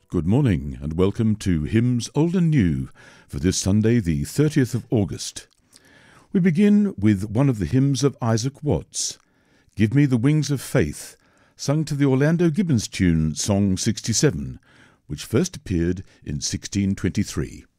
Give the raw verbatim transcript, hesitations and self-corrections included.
Good morning and welcome to Hymns Old and New for this Sunday, the thirtieth of August. We begin with one of the hymns of Isaac Watts, Give Me the Wings of Faith, sung to the Orlando Gibbons tune Song sixty-seven, which first appeared in sixteen twenty-three.